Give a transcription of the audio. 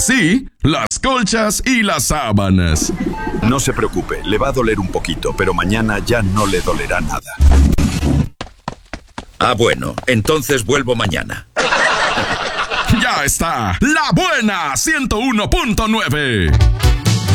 así, las colchas y las sábanas. No se preocupe, le va a doler un poquito, pero mañana ya no le dolerá nada. Ah, bueno, entonces vuelvo mañana. Ya está, La Buena 101.9.